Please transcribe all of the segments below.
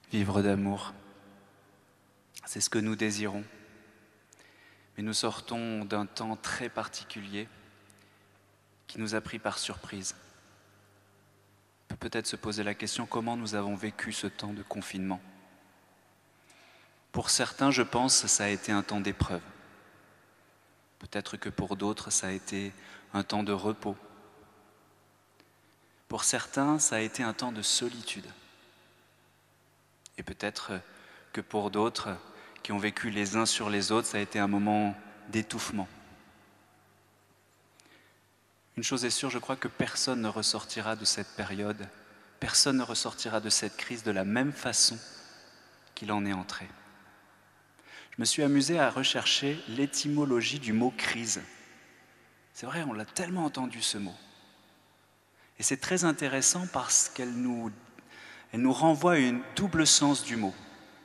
vivre d'amour. C'est ce que nous désirons. Mais nous sortons d'un temps très particulier qui nous a pris par surprise. On peut peut-être se poser la question, comment nous avons vécu ce temps de confinement? Pour certains, je pense, ça a été un temps d'épreuve. Peut-être que pour d'autres, ça a été un temps de repos. Pour certains, ça a été un temps de solitude. Et peut-être que pour d'autres, qui ont vécu les uns sur les autres, ça a été un moment d'étouffement. Une chose est sûre, je crois que personne ne ressortira de cette période, personne ne ressortira de cette crise de la même façon qu'il en est entré. Je me suis amusé à rechercher l'étymologie du mot « crise ». C'est vrai, on l'a tellement entendu ce mot. Et c'est très intéressant parce qu'elle nous renvoie à un double sens du mot.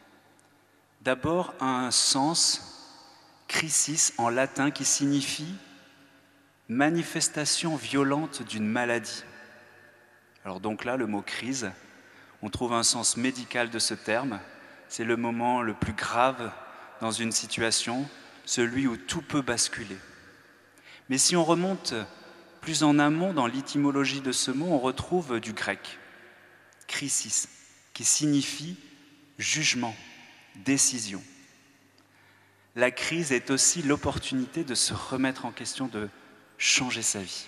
D'abord, un sens crisis en latin qui signifie manifestation violente d'une maladie. Alors donc là, le mot crise, on trouve un sens médical de ce terme. C'est le moment le plus grave dans une situation, celui où tout peut basculer. Mais si on remonte plus en amont dans l'étymologie de ce mot, on retrouve du grec, krisis, qui signifie jugement, décision. La crise est aussi l'opportunité de se remettre en question, de changer sa vie.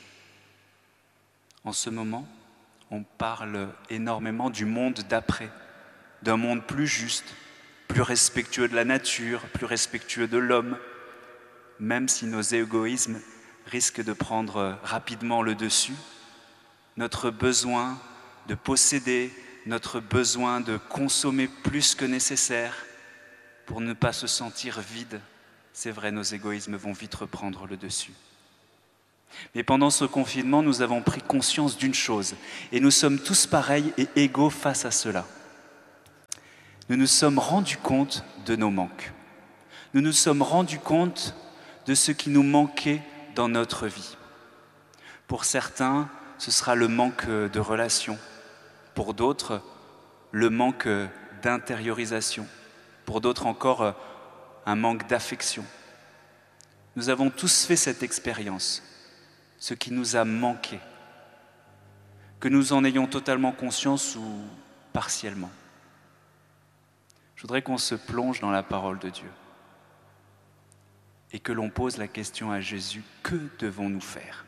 En ce moment, on parle énormément du monde d'après, d'un monde plus juste, plus respectueux de la nature, plus respectueux de l'homme, même si nos égoïsmes risquent de prendre rapidement le dessus. Notre besoin de posséder, notre besoin de consommer plus que nécessaire pour ne pas se sentir vide, c'est vrai, nos égoïsmes vont vite reprendre le dessus. Mais pendant ce confinement, nous avons pris conscience d'une chose, et nous sommes tous pareils et égaux face à cela. Nous nous sommes rendus compte de nos manques. Nous nous sommes rendus compte de ce qui nous manquait dans notre vie. Pour certains, ce sera le manque de relations. Pour d'autres, le manque d'intériorisation. Pour d'autres encore, un manque d'affection. Nous avons tous fait cette expérience, ce qui nous a manqué, que nous en ayons totalement conscience ou partiellement. Je voudrais qu'on se plonge dans la parole de Dieu et que l'on pose la question à Jésus, que devons-nous faire?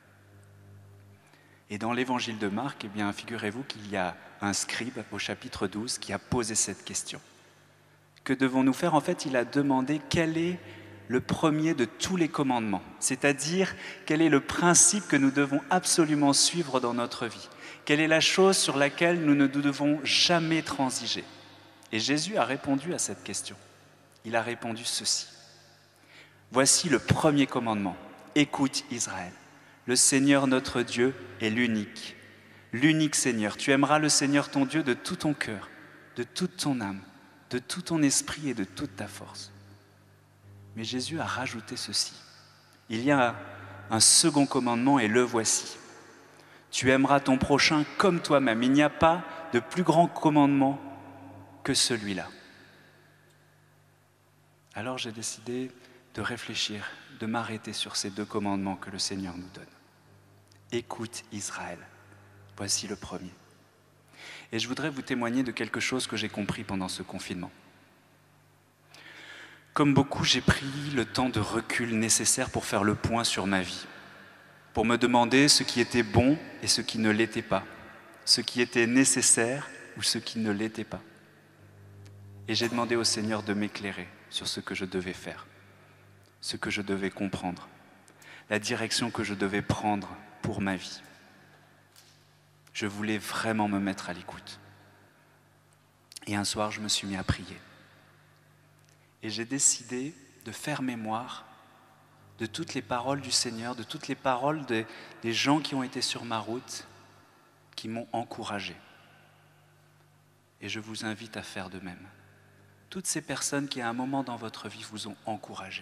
Et dans l'évangile de Marc, eh bien, figurez-vous qu'il y a un scribe au chapitre 12 qui a posé cette question. Que devons-nous faire? En fait, il a demandé quel est le premier de tous les commandements, c'est-à-dire quel est le principe que nous devons absolument suivre dans notre vie, quelle est la chose sur laquelle nous ne devons jamais transiger. Et Jésus a répondu à cette question. Il a répondu ceci. Voici le premier commandement. Écoute Israël, le Seigneur notre Dieu est l'unique Seigneur. Tu aimeras le Seigneur ton Dieu de tout ton cœur, de toute ton âme, de tout ton esprit et de toute ta force. Mais Jésus a rajouté ceci. Il y a un second commandement et le voici. Tu aimeras ton prochain comme toi-même. Il n'y a pas de plus grand commandement que celui-là. Alors j'ai décidé de réfléchir, de m'arrêter sur ces deux commandements que le Seigneur nous donne. Écoute Israël, voici le premier. Et je voudrais vous témoigner de quelque chose que j'ai compris pendant ce confinement. Comme beaucoup, j'ai pris le temps de recul nécessaire pour faire le point sur ma vie, pour me demander ce qui était bon et ce qui ne l'était pas, ce qui était nécessaire ou ce qui ne l'était pas. Et j'ai demandé au Seigneur de m'éclairer sur ce que je devais faire, ce que je devais comprendre, la direction que je devais prendre pour ma vie. Je voulais vraiment me mettre à l'écoute. Et un soir, je me suis mis à prier. Et j'ai décidé de faire mémoire de toutes les paroles du Seigneur, de toutes les paroles des gens qui ont été sur ma route, qui m'ont encouragé. Et je vous invite à faire de même. Toutes ces personnes qui, à un moment dans votre vie, vous ont encouragé.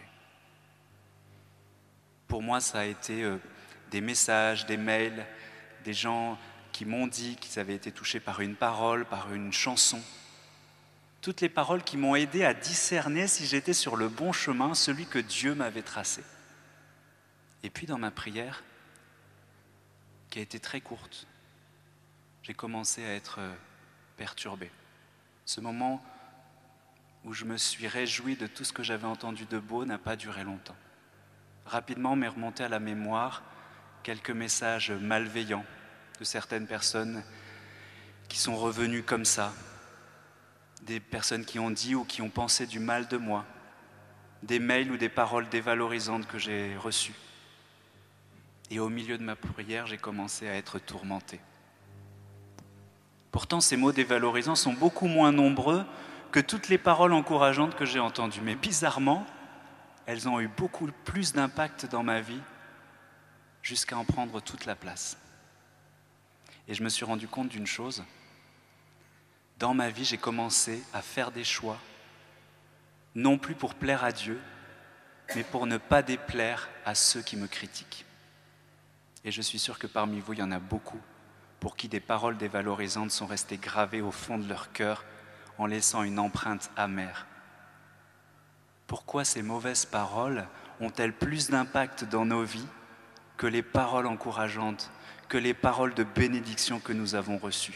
Pour moi, ça a été des messages, des mails, des gens qui m'ont dit qu'ils avaient été touchés par une parole, par une chanson. toutes les paroles qui m'ont aidé à discerner si j'étais sur le bon chemin, celui que Dieu m'avait tracé. Et puis dans ma prière, qui a été très courte, j'ai commencé à être perturbé. Ce moment où je me suis réjoui de tout ce que j'avais entendu de beau n'a pas duré longtemps. Rapidement m'est remonté à la mémoire quelques messages malveillants de certaines personnes qui sont revenues comme ça, des personnes qui ont dit ou qui ont pensé du mal de moi, des mails ou des paroles dévalorisantes que j'ai reçues. Et au milieu de ma prière, j'ai commencé à être tourmenté. Pourtant, ces mots dévalorisants sont beaucoup moins nombreux que toutes les paroles encourageantes que j'ai entendues. Mais bizarrement, elles ont eu beaucoup plus d'impact dans ma vie jusqu'à en prendre toute la place. Et je me suis rendu compte d'une chose. Dans ma vie, j'ai commencé à faire des choix, non plus pour plaire à Dieu, mais pour ne pas déplaire à ceux qui me critiquent. Et je suis sûr que parmi vous, il y en a beaucoup pour qui des paroles dévalorisantes sont restées gravées au fond de leur cœur en laissant une empreinte amère. Pourquoi ces mauvaises paroles ont-elles plus d'impact dans nos vies que les paroles encourageantes, que les paroles de bénédiction que nous avons reçues?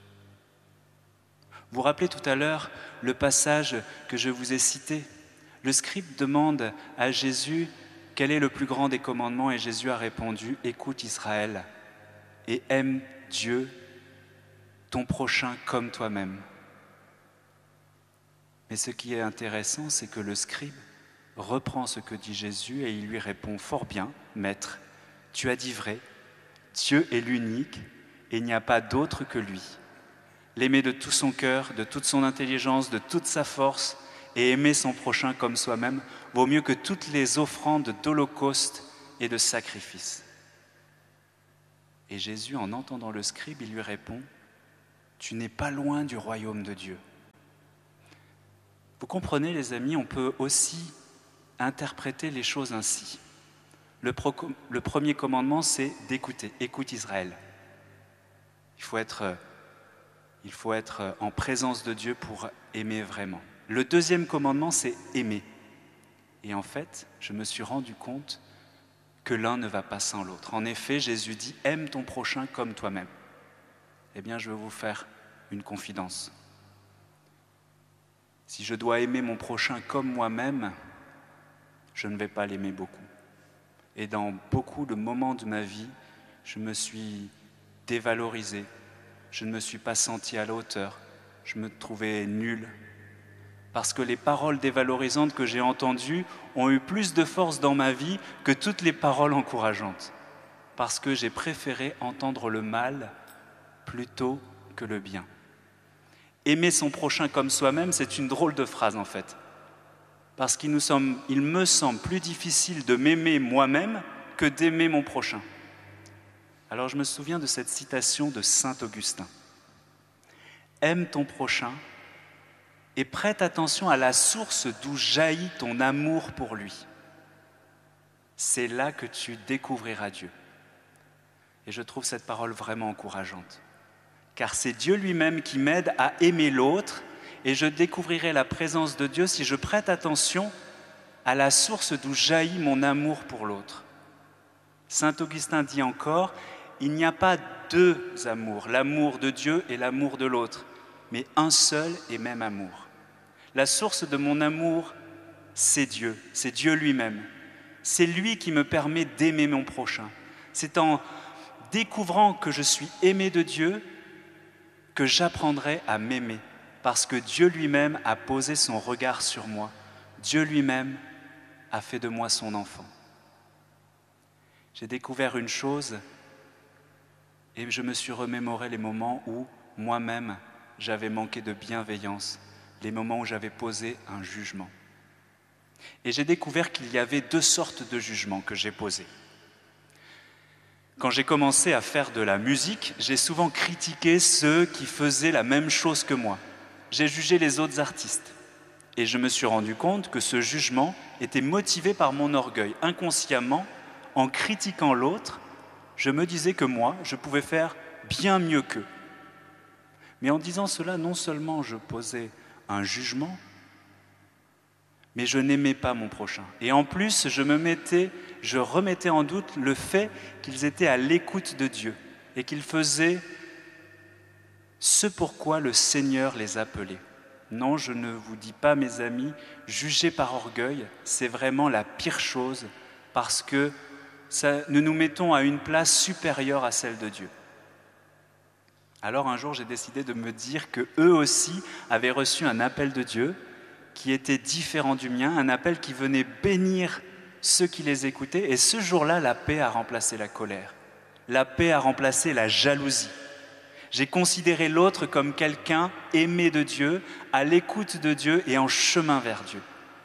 Vous vous rappelez tout à l'heure le passage que je vous ai cité? Le scribe demande à Jésus quel est le plus grand des commandements et Jésus a répondu « Écoute Israël et aime Dieu, ton prochain comme toi-même ». Mais ce qui est intéressant, c'est que le scribe reprend ce que dit Jésus et il lui répond « Fort bien, maître, tu as dit vrai, Dieu est l'unique et il n'y a pas d'autre que lui. L'aimer de tout son cœur, de toute son intelligence, de toute sa force et aimer son prochain comme soi-même vaut mieux que toutes les offrandes d'holocauste et de sacrifices. » Et Jésus, en entendant le scribe, il lui répond « Tu n'es pas loin du royaume de Dieu. » Vous comprenez, les amis, on peut aussi interpréter les choses ainsi. Le premier commandement, c'est d'écouter. Écoute Israël. Il faut être en présence de Dieu pour aimer vraiment. Le deuxième commandement, c'est aimer. Et en fait, je me suis rendu compte que l'un ne va pas sans l'autre. En effet, Jésus dit « Aime ton prochain comme toi-même ». Eh bien, je vais vous faire une confidence. Si je dois aimer mon prochain comme moi-même, je ne vais pas l'aimer beaucoup. Et dans beaucoup de moments de ma vie, je me suis dévalorisé, je ne me suis pas senti à la hauteur, je me trouvais nul. Parce que les paroles dévalorisantes que j'ai entendues ont eu plus de force dans ma vie que toutes les paroles encourageantes. Parce que j'ai préféré entendre le mal plutôt que le bien. Aimer son prochain comme soi-même, c'est une drôle de phrase en fait. Parce qu'il me semble plus difficile de m'aimer moi-même que d'aimer mon prochain. Alors je me souviens de cette citation de saint Augustin. « Aime ton prochain et prête attention à la source d'où jaillit ton amour pour lui. C'est là que tu découvriras Dieu. » Et je trouve cette parole vraiment encourageante. Car c'est Dieu lui-même qui m'aide à aimer l'autre et je découvrirai la présence de Dieu si je prête attention à la source d'où jaillit mon amour pour l'autre. Saint Augustin dit encore, il n'y a pas deux amours, l'amour de Dieu et l'amour de l'autre, mais un seul et même amour. La source de mon amour, c'est Dieu lui-même. C'est lui qui me permet d'aimer mon prochain. C'est en découvrant que je suis aimé de Dieu que j'apprendrai à m'aimer, parce que Dieu lui-même a posé son regard sur moi. Dieu lui-même a fait de moi son enfant. J'ai découvert une chose et je me suis remémoré les moments où moi-même j'avais manqué de bienveillance, les moments où j'avais posé un jugement. Et j'ai découvert qu'il y avait deux sortes de jugements que j'ai posés. Quand j'ai commencé à faire de la musique, j'ai souvent critiqué ceux qui faisaient la même chose que moi. J'ai jugé les autres artistes. Et je me suis rendu compte que ce jugement était motivé par mon orgueil. Inconsciemment, en critiquant l'autre, je me disais que moi, je pouvais faire bien mieux qu'eux. Mais en disant cela, non seulement je posais un jugement, mais je n'aimais pas mon prochain. Et en plus, je remettais en doute le fait qu'ils étaient à l'écoute de Dieu et qu'ils faisaient ce pourquoi le Seigneur les appelait. Non, je ne vous dis pas, mes amis, juger par orgueil, c'est vraiment la pire chose parce que nous nous mettons à une place supérieure à celle de Dieu. Alors un jour, j'ai décidé de me dire qu'eux aussi avaient reçu un appel de Dieu qui était différent du mien, un appel qui venait bénir ceux qui les écoutaient. Et ce jour-là, la paix a remplacé la colère. La paix a remplacé la jalousie. J'ai considéré l'autre comme quelqu'un aimé de Dieu, à l'écoute de Dieu et en chemin vers Dieu.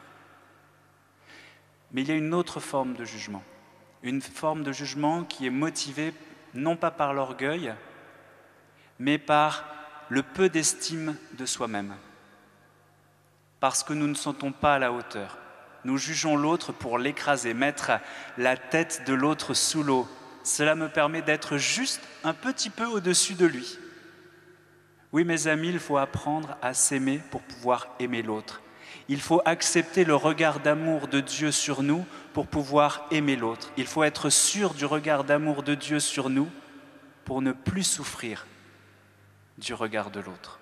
Mais il y a une autre forme de jugement. Une forme de jugement qui est motivée non pas par l'orgueil, mais par le peu d'estime de soi-même. Parce que nous ne sentons pas à la hauteur. Nous jugeons l'autre pour l'écraser, mettre la tête de l'autre sous l'eau. Cela me permet d'être juste un petit peu au-dessus de lui. Oui, mes amis, il faut apprendre à s'aimer pour pouvoir aimer l'autre. Il faut accepter le regard d'amour de Dieu sur nous pour pouvoir aimer l'autre. Il faut être sûr du regard d'amour de Dieu sur nous pour ne plus souffrir du regard de l'autre.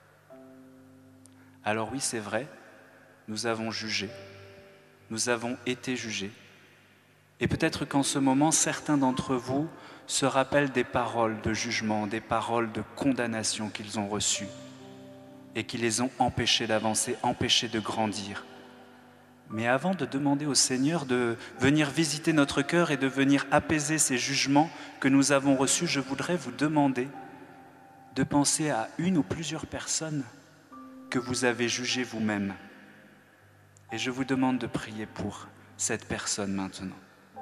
Alors oui, c'est vrai, nous avons jugé, nous avons été jugés. Et peut-être qu'en ce moment, certains d'entre vous se rappellent des paroles de jugement, des paroles de condamnation qu'ils ont reçues et qui les ont empêchés d'avancer, empêchés de grandir. Mais avant de demander au Seigneur de venir visiter notre cœur et de venir apaiser ces jugements que nous avons reçus, je voudrais vous demander de penser à une ou plusieurs personnes que vous avez jugées vous-même. Et je vous demande de prier pour cette personne maintenant.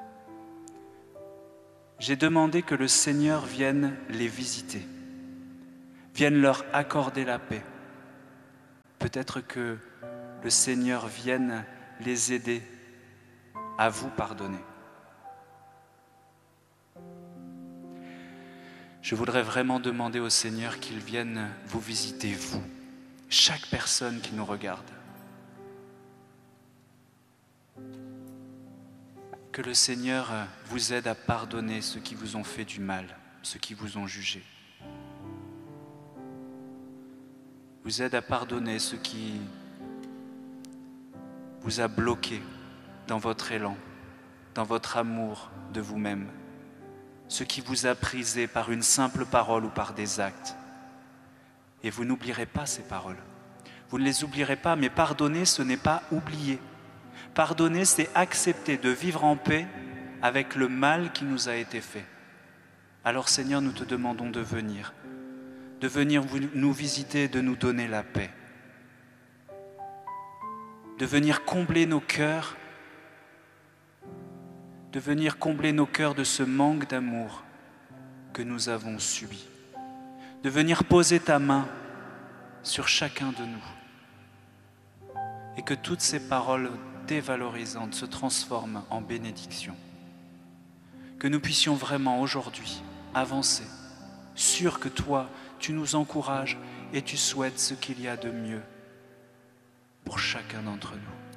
J'ai demandé que le Seigneur vienne les visiter, vienne leur accorder la paix. Peut-être que le Seigneur vienne les aider à vous pardonner. Je voudrais vraiment demander au Seigneur qu'il vienne vous visiter, vous, chaque personne qui nous regarde. Que le Seigneur vous aide à pardonner ceux qui vous ont fait du mal, ceux qui vous ont jugé. Vous aide à pardonner ceux qui vous a bloqué dans votre élan, dans votre amour de vous-même, ceux qui vous a prisé par une simple parole ou par des actes. Et vous n'oublierez pas ces paroles. Vous ne les oublierez pas, mais pardonner, ce n'est pas oublier. Pardonner, c'est accepter de vivre en paix avec le mal qui nous a été fait. Alors Seigneur, nous te demandons de venir nous visiter, de nous donner la paix, de venir combler nos cœurs, de venir combler nos cœurs de ce manque d'amour que nous avons subi, de venir poser ta main sur chacun de nous et que toutes ces paroles dévalorisantes se transforment en bénédiction. Que nous puissions vraiment aujourd'hui avancer, sûr que toi, tu nous encourages et tu souhaites ce qu'il y a de mieux pour chacun d'entre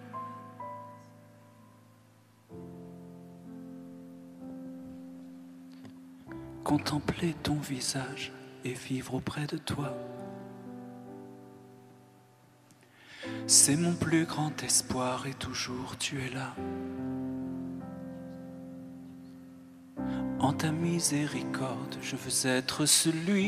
nous. Contempler ton visage et vivre auprès de toi, c'est mon plus grand espoir et toujours tu es là. En ta miséricorde, je veux être celui